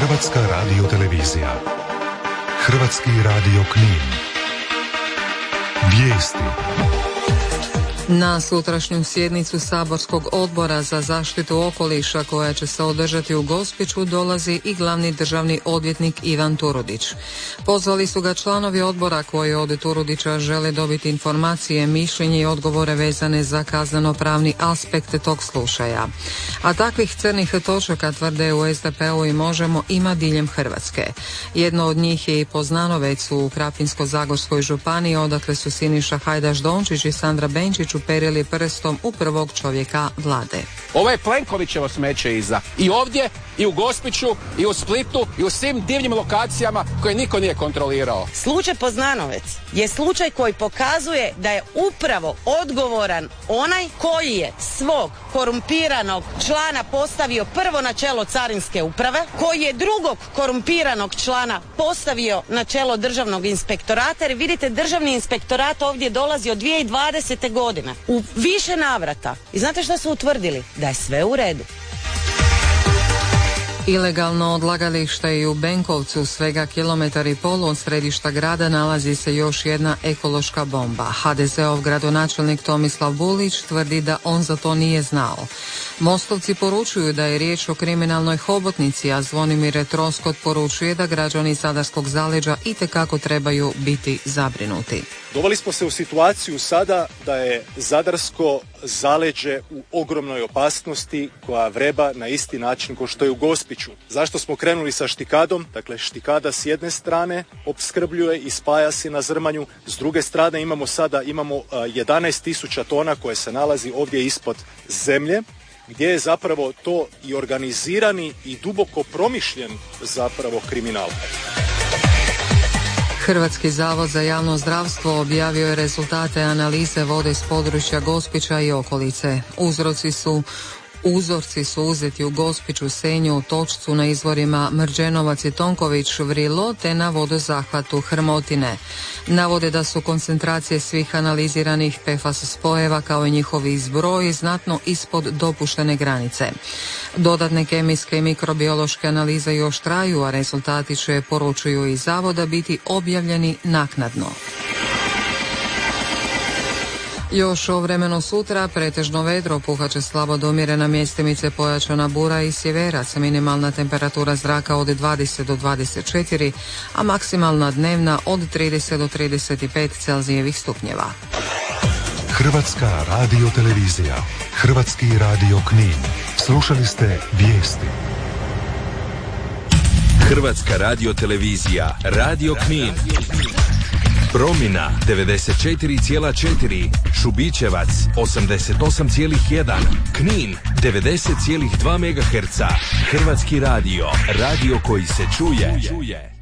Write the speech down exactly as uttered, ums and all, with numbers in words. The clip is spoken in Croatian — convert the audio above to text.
Hrvatska radiotelevizija. Hrvatski radio Knin. Vijesti. Na sutrašnju sjednicu Saborskog odbora za zaštitu okoliša koja će se održati u Gospiću dolazi i glavni državni odvjetnik Ivan Turudić. Pozvali su ga članovi odbora koji od Turudića žele dobiti informacije, mišljenje i odgovore vezane za kazneno-pravni aspekt tog slučaja. A takvih crnih točaka, tvrde u es de pe u i Možemo, ima diljem Hrvatske. Jedno od njih je i Poznanovec u Krapinsko-zagorskoj županiji, odakle su Siniša Hajdaš Dončić i Sandra Benčić uperili prstom u prvog čovjeka vlade. Ovo je Plenkovićevo smeće iza. I ovdje, i u Gospiću, i u Splitu, i u svim divnim lokacijama koje niko nije kontrolirao. Slučaj Poznanovec je slučaj koji pokazuje da je upravo odgovoran onaj koji je svog korumpiranog člana postavio prvo na čelo carinske uprave, koji je drugog korumpiranog člana postavio na čelo državnog inspektorata, jer vidite, državni inspektorat ovdje dolazi od dvije tisuće dvadesete godine u više navrata. I znate što su utvrdili? Da je sve u redu. Ilegalno odlagalište i u Benkovcu, svega kilometar i pol od središta grada, nalazi se još jedna ekološka bomba. ha de zeov gradonačelnik Tomislav Bulić tvrdi da on za to nije znao. Mostovci poručuju da je riječ o kriminalnoj hobotnici, a Zvonimir Troskot poručuje da građani Zadarskog zaleđa itekako trebaju biti zabrinuti. Doveli smo se u situaciju sada da je Zadarsko zaleđe u ogromnoj opasnosti koja vreba na isti način kao što je u Gospiću. Zašto smo krenuli sa štikadom? Dakle, štikada s jedne strane opskrbljuje i spaja se na Zrmanju, s druge strane imamo sada imamo jedanaest tisuća tona koje se nalazi ovdje ispod zemlje, gdje je zapravo to i organizirani i duboko promišljen zapravo kriminal. Hrvatski zavod za javno zdravstvo objavio je rezultate analize vode s područja Gospića i okolice. Uzroci su Uzorci su uzeti u Gospiću, Senju, Točcu, na izvorima Mrđenovac i Tonković, Vrilo, te na vodozahvatu Hrmotine. Navode da su koncentracije svih analiziranih pe fa es spojeva kao i njihovi zbroj znatno ispod dopuštene granice. Dodatne kemijske i mikrobiološke analize još traju, a rezultati će, poručuju iz zavoda, biti objavljeni naknadno. Još o vremenu sutra, pretežno vedro, puhaće slabo do umjerena, mjestimice pojačana bura i sjeverac, minimalna temperatura zraka od dvadeset do dvadeset četiri, a maksimalna dnevna od trideset do trideset pet Celzijevih stupnjeva. Hrvatska radiotelevizija, Hrvatski radio Knin. Slušali ste vijesti. Hrvatska radiotelevizija, Radio Knin. Promina devedeset četiri zarez četiri, Šubićevac osamdeset osam zarez jedan, Knin devedeset zarez dva megaherca. Hrvatski radio, radio koji se čuje.